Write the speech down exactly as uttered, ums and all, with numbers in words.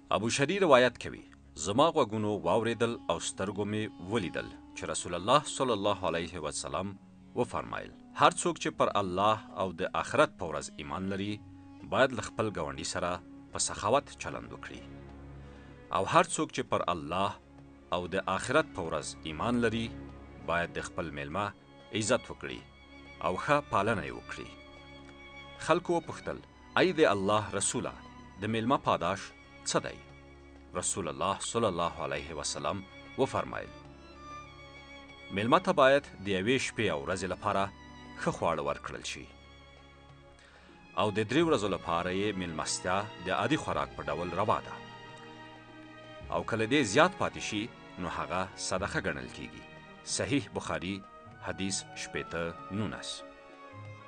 ابو شری روایت کوي زما غوږونو واوریدل او سترګو مې ولیدل چې رسول الله صلی الله علیه وسلم وفرمایل هر څوک چې پر الله او د آخرت په ورځ ایمان لري باید له خپل ګاونډي سره په سخاوت چلند وکړي او هر څوک چې پر الله او د آخرت په ورځ ایمان لري باید د خپل میلمه عزت وکړي او ښه پالنه یې وکړي. خلکو وپوښتل ای د الله رسوله د میلمه پاداش څه دی؟ رسول الله صلی الله علیه وسلم وفرمایل میلمه ته باید د یوې شپې او ورځې لپاره ښه خواړه ورکړل شي او د درې ورځو لپاره یې میلمستیا د عادي خوراک په ډول روا ده او کله دې زیات پاتې شي نو هغه صدقه ګڼل کیږي. صحیح بخاري حدیث شپېته نولس.